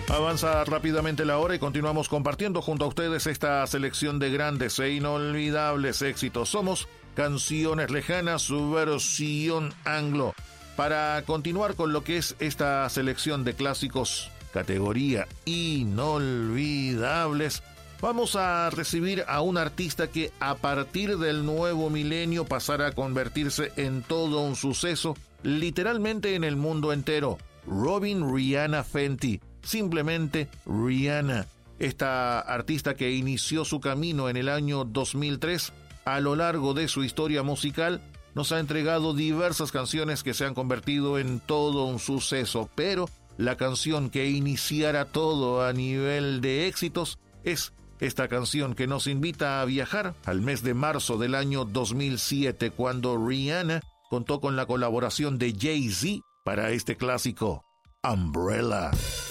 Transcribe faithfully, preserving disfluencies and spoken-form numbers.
Avanza rápidamente la hora y continuamos compartiendo junto a ustedes esta selección de grandes e inolvidables éxitos. Somos Canciones Lejanas, su versión anglo. Para continuar con lo que es esta selección de clásicos categoría inolvidables, vamos a recibir a un artista que a partir del nuevo milenio pasará a convertirse en todo un suceso, literalmente en el mundo entero. Robin Rihanna Fenty, simplemente Rihanna. Esta artista que inició su camino en el año dos mil tres, a lo largo de su historia musical, nos ha entregado diversas canciones que se han convertido en todo un suceso, pero la canción que iniciara todo a nivel de éxitos es esta canción que nos invita a viajar al mes de marzo del año dos mil siete, cuando Rihanna contó con la colaboración de Jay-Z para este clásico, Umbrella.